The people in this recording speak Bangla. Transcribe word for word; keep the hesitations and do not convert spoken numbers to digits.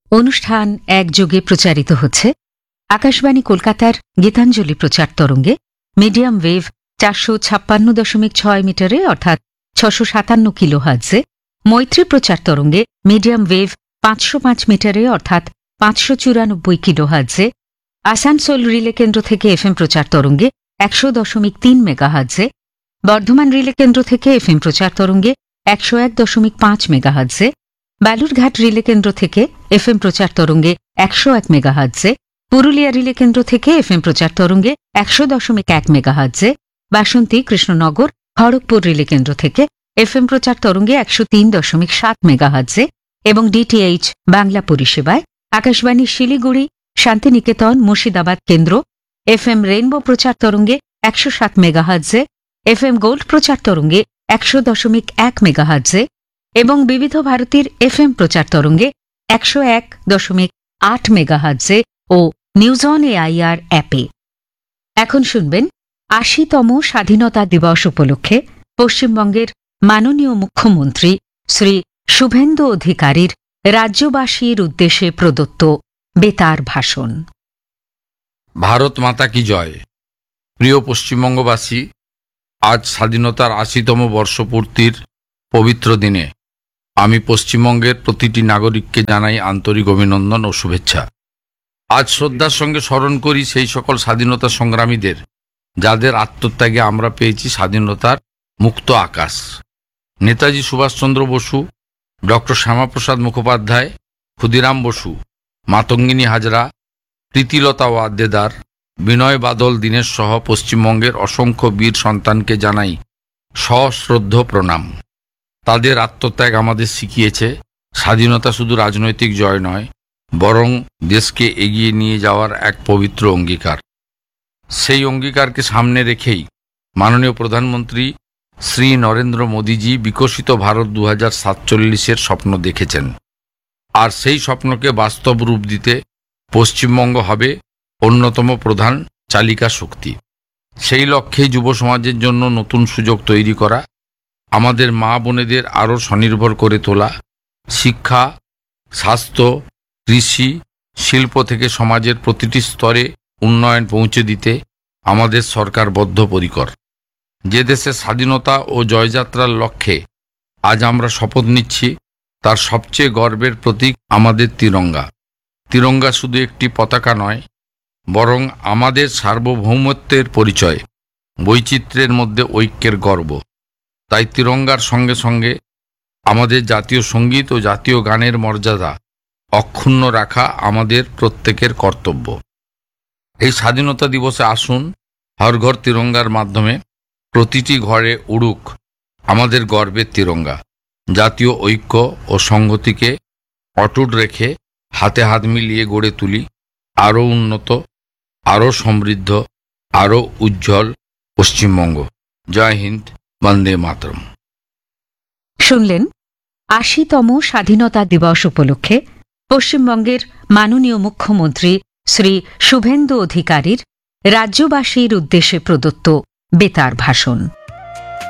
অনুষ্ঠান একযোগে প্রচারিত হচ্ছে আকাশবাণী কলকাতার গীতাঞ্জলি প্রচার তরঙ্গে মিডিয়াম ওয়েভ চারশো ছাপ্পান্ন দশমিক ছয় মিটারে অর্থাৎ ছশো সাতান্ন কিলো হার্টজে, মৈত্রী প্রচার তরঙ্গে মিডিয়াম ওয়েভ পাঁচশো পাঁচ মিটারে অর্থাৎ পাঁচশো চুরানব্বই কিলো হার্টজে, আসানসোল রিলে কেন্দ্র থেকে এফএম প্রচার তরঙ্গে একশো দশমিক তিন মেগা হার্টজে, বর্ধমান রিলে কেন্দ্র থেকে এফএম প্রচার তরঙ্গে একশো এক দশমিক পাঁচ মেগা হার্টজে, বালুরঘাট রিলে কেন্দ্র থেকে এফএম প্রচার তরঙ্গে একশো এক মেগা হার্টজে, পুরুলিয়া রিলে কেন্দ্র থেকে এফএম প্রচার তরঙ্গে একশো দশমিক এক মেগা হার্টজে, বাসন্তী কৃষ্ণনগর খড়গপুর রিলে কেন্দ্র থেকে এফএম প্রচার তরঙ্গে একশো তিন দশমিক সাত মেগা হার্টজে এবং ডিটিএইচ বাংলা পরিষেবায় আকাশবাণী শিলিগুড়ি, শান্তিনিকেতন, মুর্শিদাবাদ কেন্দ্র এফএম রেইনবো প্রচার তরঙ্গে একশো সাত মেগা হার্টজে, এফএম গোল্ড প্রচার তরঙ্গে একশো দশমিক এক মেগা হার্টজে এবং বিবিধ ভারতীর এফএম প্রচার তরঙ্গে একশো এক দশমিক আট mega হার্টজে O news on AIR অ্যাপে। এখন শুনবেন আশিতম স্বাধীনতা দিবস উপলক্ষে পশ্চিমবঙ্গের মাননীয় মুখ্যমন্ত্রী শ্রী শুভেন্দু অধিকারীর রাজ্যবাসীর উদ্দেশ্যে প্রদত্ত বেতার ভাষণ। ভারত মাতা কি জয়। প্রিয় পশ্চিমবঙ্গবাসী, আজ স্বাধীনতার আশিতম বর্ষপূর্তির পবিত্র দিনে আমি পশ্চিমবঙ্গের প্রতিটি নাগরিককে জানাই আন্তরিক অভিনন্দন ও শুভেচ্ছা। আজ শ্রদ্ধার সঙ্গে স্মরণ করি সেই সকল স্বাধীনতা সংগ্রামীদের যাদের আত্মত্যাগে আমরা পেয়েছি স্বাধীনতার মুক্ত আকাশ। নেতাজি সুভাষচন্দ্র বসু, ডক্টর শ্যামাপ্রসাদ মুখোপাধ্যায়, ক্ষুদিরাম বসু, মাতঙ্গিনী হাজরা, প্রীতিলতা ওয়াদ্দেদার, বিনয় বাদল দীনেশ সহ পশ্চিমবঙ্গের অসংখ্য বীর সন্তানকে জানাই সশ্রদ্ধ প্রণাম। তাদের আত্মত্যাগ আমাদের শিখিয়েছে স্বাধীনতা শুধু রাজনৈতিক জয় নয়, বরং দেশকে এগিয়ে নিয়ে যাওয়ার এক পবিত্র অঙ্গীকার। সেই অঙ্গীকারকে সামনে রেখেই মাননীয় প্রধানমন্ত্রী শ্রী নরেন্দ্র মোদীজি বিকশিত ভারত দু হাজার সাতচল্লিশের স্বপ্ন দেখেছেন। আর সেই স্বপ্নকে বাস্তব রূপ দিতে পশ্চিমবঙ্গ হবে অন্যতম প্রধান চালিকা শক্তি। সেই লক্ষ্যেই যুব সমাজের জন্য নতুন সুযোগ তৈরি করা, আমাদের মা বোনেদের আরও স্বনির্ভর করে তোলা, শিক্ষা, স্বাস্থ্য, কৃষি, শিল্প থেকে সমাজের প্রতিটি স্তরে উন্নয়ন পৌঁছে দিতে আমাদের সরকার বদ্ধপরিকর। যে দেশের স্বাধীনতা ও জয়যাত্রার লক্ষ্যে আজ আমরা শপথ নিচ্ছি, তার সবচেয়ে গর্বের প্রতীক আমাদের তিরঙ্গা। তিরঙ্গা শুধু একটি পতাকা নয়, বরং আমাদের সার্বভৌমত্বের পরিচয়, বৈচিত্র্যের মধ্যে ঐক্যের গর্ব। তাই তিরঙ্গার সঙ্গে সঙ্গে আমাদের জাতীয় সঙ্গীত ও জাতীয় গানের মর্যাদা অক্ষুণ্ণ রাখা আমাদের প্রত্যেকের কর্তব্য। এই স্বাধীনতা দিবসে আসুন হর ঘর তিরঙ্গার মাধ্যমে প্রতিটি ঘরে উড়ুক আমাদের গর্বের তিরঙ্গা। জাতীয় ঐক্য ও সংহতিকে অটুট রেখে হাতে হাত মিলিয়ে গড়ে তুলি আরও উন্নত, আরও সমৃদ্ধ, আরও উজ্জ্বল পশ্চিমবঙ্গ। জয় হিন্দ, বন্দে মাতরম। শুনলেন আশিতম স্বাধীনতা দিবস উপলক্ষে পশ্চিমবঙ্গের মাননীয় মুখ্যমন্ত্রী শ্রী শুভেন্দু অধিকারীর রাজ্যবাসীর উদ্দেশ্যে প্রদত্ত বেতার ভাষণ।